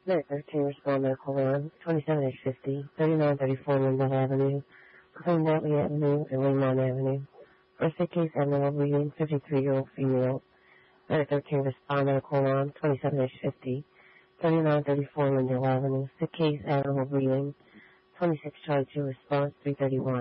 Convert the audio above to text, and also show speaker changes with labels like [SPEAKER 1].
[SPEAKER 1] Minute 13, respond medical alarm, 27-50, 3934 Lindell Avenue, Clean Natalie Avenue, and Raymond Avenue. First aid case, abnormal bleeding, 53-year-old female. Minute 13, respond medical alarm, 27-50, 3934 Lindell Avenue. Sick case, abnormal bleeding, 2622, response, 331.